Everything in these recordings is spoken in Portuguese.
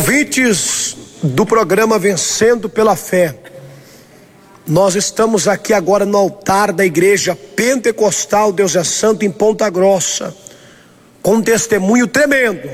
Ouvintes do programa Vencendo pela Fé, nós estamos aqui agora no altar da Igreja Pentecostal Deus é Santo em Ponta Grossa, com um testemunho tremendo,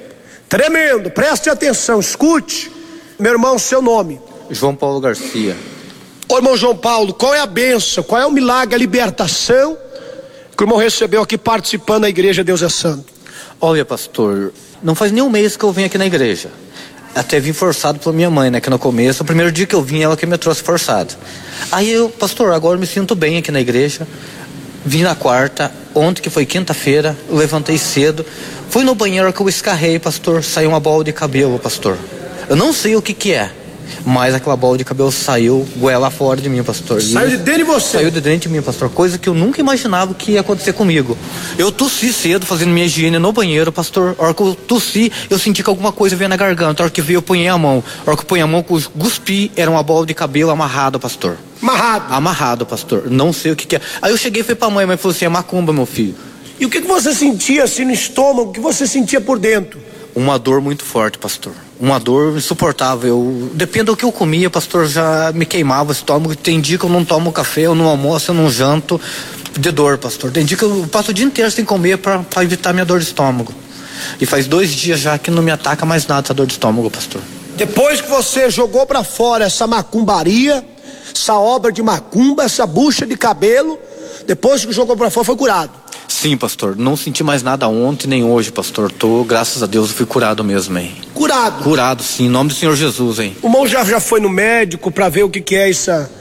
preste atenção, escute. Meu irmão, seu nome? João Paulo Garcia. Ô irmão João Paulo, qual é a bênção, qual é o milagre, a libertação que o irmão recebeu aqui participando da Igreja Deus é Santo? Olha, pastor, não faz nem um mês que eu venho aqui na igreja. Até vim forçado pela minha mãe, né? Que no começo, o primeiro dia que eu vim, ela que me trouxe forçado. Aí eu, pastor, agora eu me sinto bem aqui na igreja. Vim na quarta, ontem que foi quinta-feira, eu levantei cedo. Fui no banheiro que eu escarrei, pastor, saiu uma bola de cabelo, pastor. Eu não sei o que é, mas aquela bola de cabelo saiu goela fora de mim, pastor. Saiu de dentro de você? Saiu de dentro de mim, pastor. Coisa que eu nunca imaginava que ia acontecer comigo. Eu tossi cedo, fazendo minha higiene no banheiro, pastor. A hora que eu tossi, eu senti que alguma coisa veio na garganta. A hora que veio, eu ponhei a mão. A hora que eu ponhei a mão, eu cuspi, era uma bola de cabelo amarrada, pastor. Amarrado, pastor. Não sei o que é. Aí eu cheguei e fui pra mãe, mas falou assim, é macumba, meu filho. E o que você sentia assim no estômago? O que você sentia por dentro? Uma dor muito forte, pastor. Uma dor insuportável. Depende do que eu comia, pastor, já me queimava o estômago. Tem dia que eu não tomo café, eu não almoço, eu não janto de dor, pastor. Tem dia que eu passo o dia inteiro sem comer para evitar minha dor de estômago. E faz 2 dias já que não me ataca mais nada essa dor de estômago, pastor. Depois que você jogou para fora essa macumbaria, essa obra de macumba, essa bucha de cabelo, depois que jogou para fora foi curado? Sim, pastor, não senti mais nada ontem nem hoje, pastor. Graças a Deus, eu fui curado mesmo, hein? Curado? Curado, sim, em nome do Senhor Jesus, hein? O irmão já foi no médico para ver o que é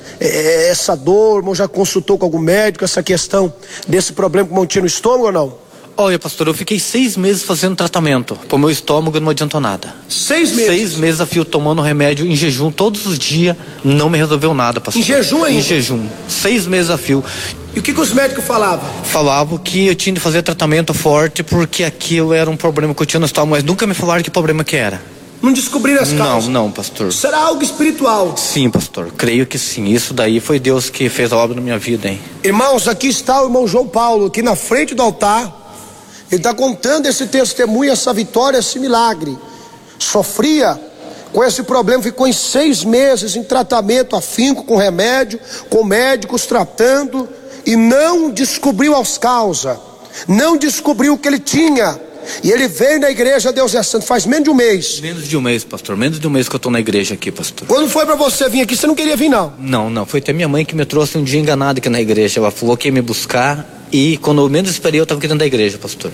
essa dor? O irmão já consultou com algum médico essa questão desse problema que o irmão tinha no estômago ou não? Olha, pastor, eu fiquei 6 meses fazendo tratamento pro meu estômago e não adiantou nada. 6 meses? 6 meses a fio tomando remédio em jejum todos os dias, não me resolveu nada, pastor. Em jejum ainda? Em jejum, 6 meses a fio. E o que os médicos falavam? Falavam que eu tinha de fazer tratamento forte porque aquilo era um problema que eu tinha no estômago, mas nunca me falaram que problema que era. Não descobriram as causas? Não, pastor. Será algo espiritual? Sim, pastor, creio que sim. Isso daí foi Deus que fez a obra na minha vida, hein? Irmãos, aqui está o irmão João Paulo, aqui na frente do altar. Ele está contando esse testemunho, essa vitória, esse milagre. Sofria com esse problema, ficou em 6 meses em tratamento afinco, com remédio, com médicos tratando, e não descobriu as causas, não descobriu o que ele tinha. E ele veio na igreja Deus é Santo faz menos de um mês. Menos de um mês, pastor, menos de um mês que eu estou na igreja aqui, pastor. Quando foi para você vir aqui, você não queria vir não? Não, foi até minha mãe que me trouxe um dia enganado aqui na igreja. Ela falou que ia me buscar e quando eu menos esperei eu estava aqui dentro da igreja, pastor.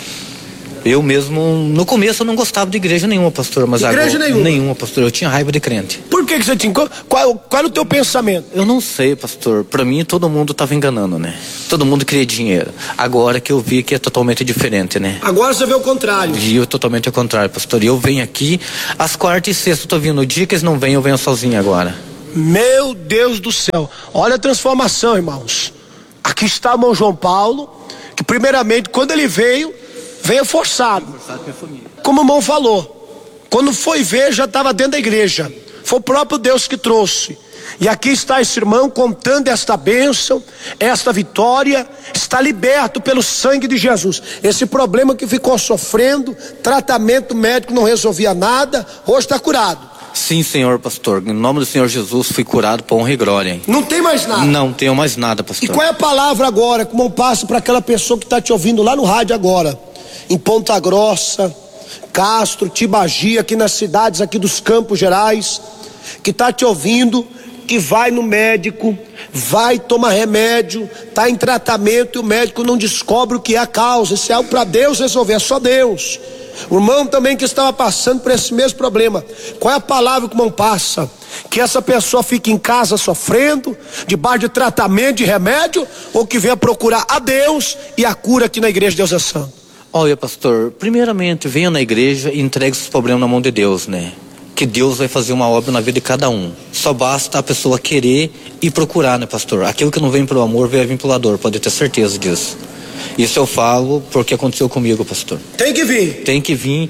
Eu mesmo, no começo eu não gostava de igreja nenhuma, pastor, mas igreja agora, nenhuma, pastor, eu tinha raiva de crente. Por que você tinha? Qual era o teu pensamento? Eu não sei, pastor, pra mim todo mundo estava enganando, né? Todo mundo queria dinheiro. Agora que eu vi que é totalmente diferente, né? Agora você vê o contrário. Vi totalmente o contrário, pastor, e eu venho aqui, às quartas e sextas eu tô vindo, o dia que eles não vêm eu venho sozinho agora. Meu Deus do céu, olha a transformação, irmãos. Aqui está o irmão João Paulo, que primeiramente quando ele veio forçado, como o irmão falou. Quando foi ver, já estava dentro da igreja. Foi o próprio Deus que trouxe. E aqui está esse irmão contando esta bênção, esta vitória. Está liberto pelo sangue de Jesus. Esse problema que ficou sofrendo, tratamento médico não resolvia nada, hoje está curado. Sim, senhor pastor, em nome do Senhor Jesus fui curado por honra e glória, hein? Não tem mais nada? Não tenho mais nada, pastor. E qual é a palavra agora, como eu passo para aquela pessoa que está te ouvindo lá no rádio agora, em Ponta Grossa, Castro, Tibagi, aqui nas cidades aqui dos Campos Gerais, que está te ouvindo, que vai no médico, vai tomar remédio, está em tratamento e o médico não descobre o que é a causa? Isso é algo para Deus resolver, é só Deus. O irmão também que estava passando por esse mesmo problema, qual é a palavra que o irmão passa? Que essa pessoa fique em casa sofrendo, debaixo de tratamento, de remédio, ou que venha procurar a Deus e a cura aqui na igreja Deus é Santo? Olha, pastor, primeiramente venha na igreja e entregue os problemas na mão de Deus, né? Que Deus vai fazer uma obra na vida de cada um. Só basta a pessoa querer e procurar, né, pastor? Aquilo que não vem pelo amor vai vir pela dor, pode ter certeza disso. Isso eu falo porque aconteceu comigo, pastor. Tem que vir. Tem que vir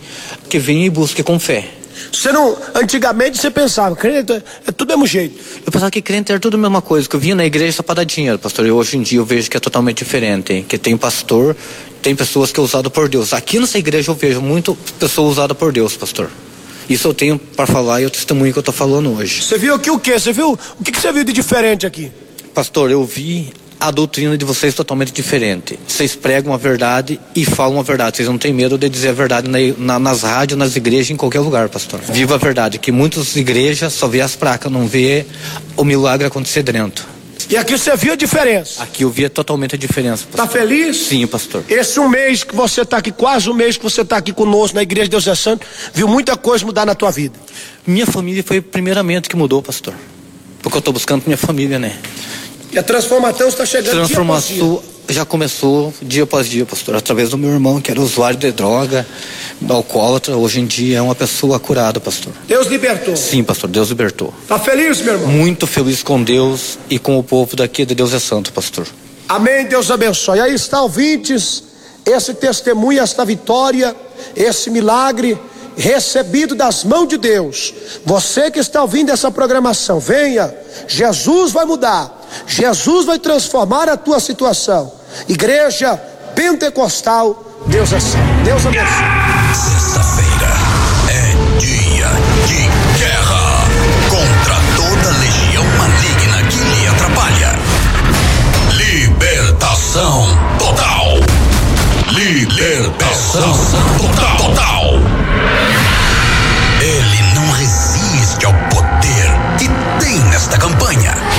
e busque com fé. Você não, antigamente você pensava, crente é tudo do mesmo jeito. Eu pensava que crente era tudo a mesma coisa, que eu vinha na igreja só para dar dinheiro, pastor. E hoje em dia eu vejo que é totalmente diferente, hein? Que tem pastor, tem pessoas que é usado por Deus. Aqui nessa igreja eu vejo muito pessoa usada por Deus, pastor. Isso eu tenho para falar e é o testemunho que eu tô falando hoje. Você viu aqui o quê? Você viu? O que você viu de diferente aqui? Pastor, eu vi a doutrina de vocês totalmente diferente. Vocês pregam a verdade e falam a verdade. Vocês não têm medo de dizer a verdade nas rádios, nas igrejas, em qualquer lugar, pastor. Viva a verdade, que muitas igrejas só vê as placas, não vê o milagre acontecer dentro. E aqui você viu a diferença? Aqui eu vi totalmente a diferença, pastor. Tá feliz? Sim, pastor. Esse um mês que você tá aqui, quase um mês que você tá aqui conosco na Igreja de Deus é Santo, viu muita coisa mudar na tua vida? Minha família foi primeiramente que mudou, pastor. Porque eu tô buscando minha família, né? E a transformação está chegando Transformação dia após dia. já começou dia após dia, pastor. Através do meu irmão, que era usuário de droga, alcoólatra, hoje em dia é uma pessoa curada, pastor. Deus libertou. Sim, pastor, Deus libertou. Tá feliz, meu irmão? Muito feliz com Deus e com o povo daqui de Deus é Santo, pastor. Amém, Deus abençoe. Aí está, ouvintes, esse testemunho, esta vitória, esse milagre recebido das mãos de Deus. Você que está ouvindo essa programação, venha, Jesus vai mudar, Jesus vai transformar a tua situação. Igreja Pentecostal, Deus é Santo. Deus abençoe. Sexta-feira é dia de guerra contra toda legião maligna que lhe atrapalha. Libertação total. Libertação total. Ele não resiste ao poder que tem nesta campanha.